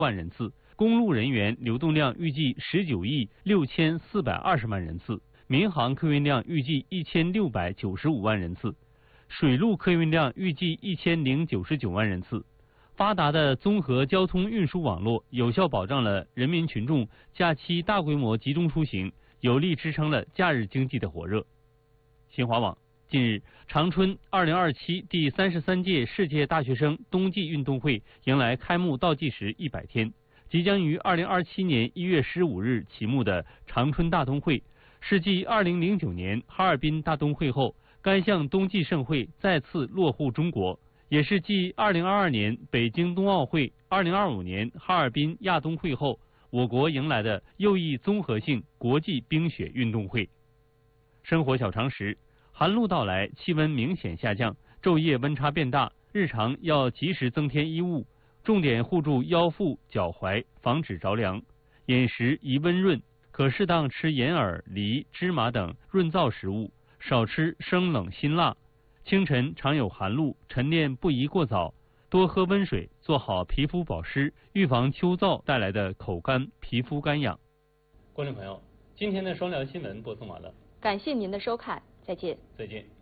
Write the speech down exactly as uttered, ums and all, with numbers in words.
万人次，公路人员流动量预计十九亿六千四百二十万人次，民航客运量预计一千六百九十五万人次，水陆客运量预计一千零九十九万人次。发达的综合交通运输网络有效保障了人民群众假期大规模集中出行，有力支撑了假日经济的火热。新华网近日，长春二零二七第三十三届世界大学生冬季运动会迎来开幕倒计时一百天，即将于二零二七年一月十五日启幕的长春大冬会，是继二零零九年哈尔滨大冬会后，该项冬季盛会再次落户中国，也是继二零二二年北京冬奥会、二零二五年哈尔滨亚冬会后，我国迎来的又一综合性国际冰雪运动会。生活小常识：寒露到来，气温明显下降，昼夜温差变大，日常要及时增添衣物，重点护住腰腹、脚踝，防止着凉。饮食宜温润，可适当吃银耳、梨、芝麻等润燥食物，少吃生冷辛辣。清晨常有寒露，晨练不宜过早，多喝温水，做好皮肤保湿，预防秋燥带来的口干、皮肤干痒。观众朋友，今天的双聊新闻播送完了， 感谢您的收看，再见。 再见。